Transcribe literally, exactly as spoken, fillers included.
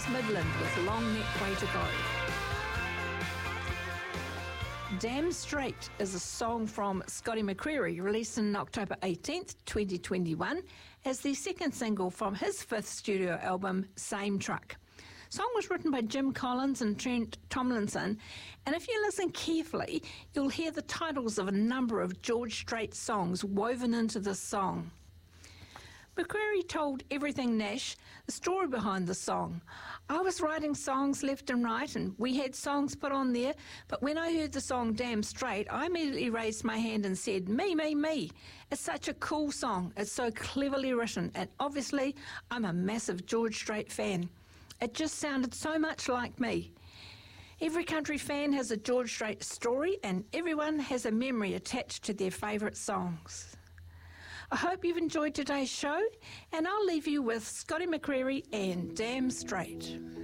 Thomas Midland with Long Neck Way to Go. Damn Straight is a song from Scotty McCreery, released on October eighteenth, twenty twenty-one, as the second single from his fifth studio album, Same Truck. The song was written by Jim Collins and Trent Tomlinson, and if you listen carefully, you'll hear the titles of a number of George Strait songs woven into this song. McCreery told Everything Nash the story behind the song. I was writing songs left and right, and we had songs put on there, but when I heard the song Damn Straight, I immediately raised my hand and said, me, me, me. It's such a cool song. It's so cleverly written, and obviously I'm a massive George Strait fan. It just sounded so much like me. Every country fan has a George Strait story, and everyone has a memory attached to their favourite songs. I hope you've enjoyed today's show, and I'll leave you with Scotty McCreery and Damn Straight.